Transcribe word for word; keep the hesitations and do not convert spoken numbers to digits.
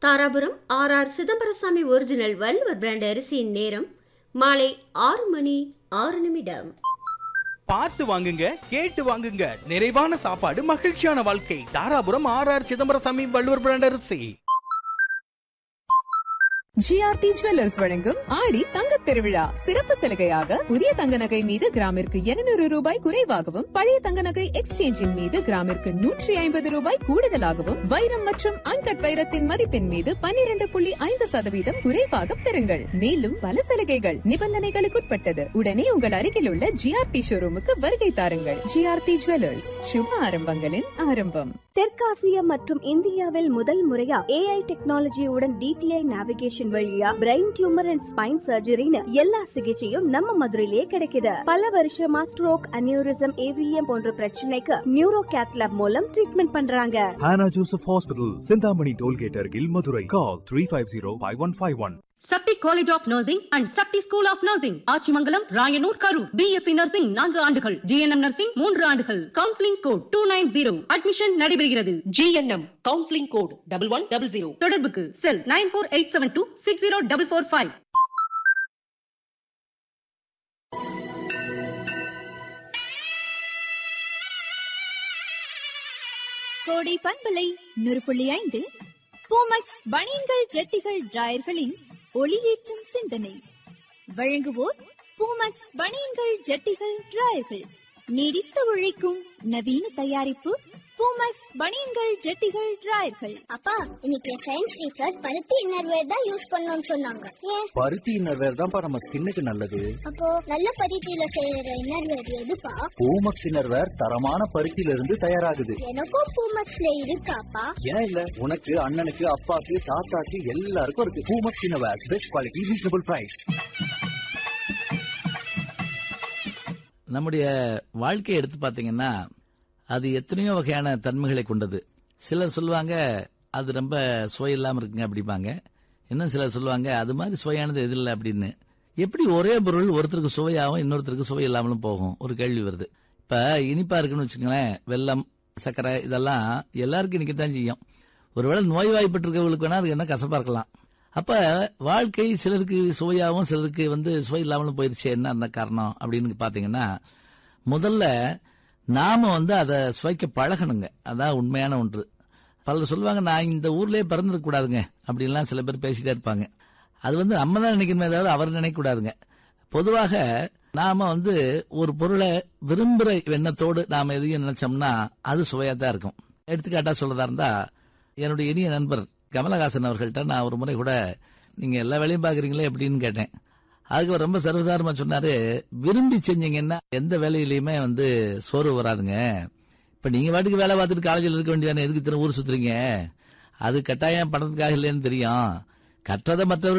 Dharapuram R R Chidambarasamy original Valluvar brand அரிசியின் நேரம் மாலை ஆறு மணி ஆறு நிமிடம். பார்த்து வாங்குங்க, கேட்டு வாங்குங்க. நிறைவான சாப்பாடு, மகிழ்ச்சியான வாழ்க்கை. Dharapuram R R Chidambarasamy Valluvar brand அரிசி. ஜிஆர்டி ஜுவல்லர்ஸ் வழங்கும் ஆடி தங்க திருவிழா சிறப்பு சலுகையாக புதிய தங்க நகை மீது கிராமிற்கு இருநூறு ரூபாய் குறைவாகவும், பழைய தங்க நகை எக்ஸ்சேஞ்சின் மீது கிராமிற்கு நூற்றி ஐம்பது ரூபாய் கூடுதலாகவும், வைரம் மற்றும் அன்கட் வைரத்தின் மதிப்பின் மீது பன்னிரண்டு புள்ளி ஐந்து சதவீதம் குறைவாக பெறுங்கள். மேலும் பல சலுகைகள் நிபந்தனைகளுக்குட்பட்டது. உடனே உங்கள் அருகில் உள்ள ஜிஆர்டி ஷோரூமுக்கு வருகை தாருங்கள். ஜிஆர்டி ஜுவல்லர்ஸ், சுப ஆரம்பங்களின் ஆரம்பம். தெற்காசியா மற்றும் இந்தியாவில் முதல் முறையா ஏஐ டெக்னாலஜியுடன் டிடிஐ நேவிகேஷன் வழியா பிரெயின் டியூமர் அண்ட் ஸ்பைன் சர்ஜரின்னு எல்லா சிகிச்சையும் நம்ம மதுரையிலேயே கிடைக்குது. பல வருஷமா ஸ்ட்ரோக், அனியூரிசம், ஏவிஎம் போன்ற பிரச்சனைக்கு நியூரோ கேத் லேப் மூலம் ட்ரீட்மெண்ட் பண்றாங்க. Hannah Joseph Hospital, Sindhamani Tollgate Argil, Madurai. Call three five zero five one five one. Sakthi college of nursing and Sakthi school of nursing, Achimangalam, Rayanur, Karur. BSc nursing நான்கு ஆண்டுகள், GNM nursing மூன்று ஆண்டுகள். Counselling code two nine zero. Admission நடைபெறுகிறது. GNM counselling code double one double zero. தொடர்புக்கு செல் nine four eight seven two six zero double four five. கோடை பண்பலை நூறு புள்ளி ஐந்து பூமக்ஸ் பனியன்கள், ஜட்டிகள், டிராயர்களின் ஒளியேற்றும் சிந்தனை. வழங்குவோர் பூமக்ஸ் பனியன்கள், ஜட்டிகள், டிராயர்கள். நீடித்து உழைக்கும் நவீன தயாரிப்பு பூமக்ஸ் பனியன்கள், ஜட்டிகள், டிராயர்கள். அப்பா, இன்னைக்கு சயின்ஸ் டீச்சர் பருத்தி இன்னர்வேர் தான் யூஸ் பண்ணணும்னு சொன்னாங்க. ஏன்? பருத்தி இன்னர்வேர் தான்ப்பா நம்ம ஸ்கின்னுக்கு நல்லது. அப்போ நல்ல பருத்தியில செய்யற இன்னர்வேர் எதுப்பா? பூமக்ஸ் இன்னர்வேர் தரமான பருத்தியில இருந்து தயாராகுது. எனக்கும் பூமக்ஸ்ல இருக்காப்பா? ஏன் இல்ல, உனக்கு, அண்ணனுக்கு, அப்பாக்கு, தாத்தாக்கு எல்லாருக்கும் இருக்கு. Poomex innerwear, best quality, reasonable price. நம்முடைய வாழ்க்கையை எடுத்து பாத்தீங்கன்னா அது எத்தனையோ வகையான தன்மைகளை கொண்டது. சிலர் சொல்லுவாங்க அது ரொம்ப சுவை இல்லாம இருக்குங்க அப்படிப்பாங்க. இன்னும் சிலர் சொல்லுவாங்க அது மாதிரி சுவையானது எது இல்லை அப்படின்னு. எப்படி ஒரே பொருள் ஒருத்தருக்கு சுவையாகவும் இன்னொருத்தருக்கு சுவை இல்லாமலும் போகும்? ஒரு கேள்வி வருது. இப்ப இனிப்பா இருக்குன்னு வச்சுக்கோங்களேன், வெல்லம், சர்க்கரை இதெல்லாம் எல்லாருக்கும் இனிக்கத்தான் செய்யும். ஒருவேளை நோய்வாய்ப்பட்டிருக்கவங்களுக்கு வேணா அது என்ன கசப்பா இருக்கலாம். அப்ப வாழ்க்கை சிலருக்கு சுவையாகவும் சிலருக்கு வந்து சுவை இல்லாமலும் போயிருச்சு. என்ன அந்த காரணம் அப்படின்னு பாத்தீங்கன்னா, முதல்ல நாம வந்து அதை சுவைக்க பழகணுங்க. அதான் உண்மையான ஒன்று. பலர் சொல்லுவாங்க நான் இந்த ஊர்லயே பிறந்திருக்க கூடாதுங்க அப்படின்லாம் சில பேர் பேசிட்டே இருப்பாங்க. அது வந்து நம்ம தான் நினைக்கணுமே தவிர அவர் நினைக்க கூடாதுங்க. பொதுவாக நாம வந்து ஒரு பொருளை விரும்புற எண்ணத்தோடு நாம எதையும் நினைச்சோம்னா அது சுவையா தான் இருக்கும். எடுத்துக்காட்டா சொல்றதா இருந்தா, என்னுடைய இனிய நண்பர் கமலஹாசன் அவர்கள்ட்ட நான் ஒரு முறை கூட நீங்க எல்லா வேலையும் பாக்குறீங்களே அப்படின்னு கேட்டேன். அதுக்கு அவர் ரொம்ப சர்வசாரமா சொன்னாரு, விரும்பி செஞ்சீங்கன்னா எந்த வேலையிலயுமே வந்து சோர்வு வராதுங்க. இப்ப நீங்க வாட்டுக்கு வேலை பார்த்துட்டு காலேஜில் இருக்க வேண்டியதானே, எதுக்கு இத்தனை ஊர் சுத்துறீங்க? அது கட்டாயம் பணத்துக்காக இல்லைன்னு தெரியும். கற்றதை மற்றவர்கள்